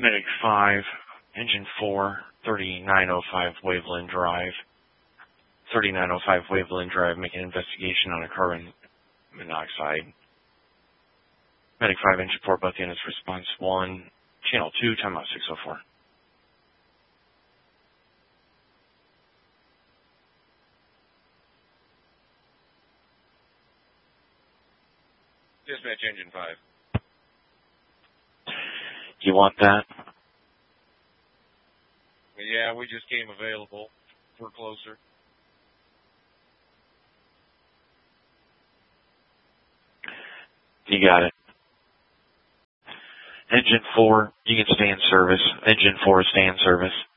Medic 5, Engine 4, 3905 Waveland Drive. 3905 Waveland Drive, make an investigation on a carbon monoxide. Medic 5, Engine 4, both units, response 1, Channel 2, timeout 604. Dispatch Engine 5. You want that? Yeah, we just came available. We're closer. You got it. Engine 4, you can stay in service. Engine 4, stay in service.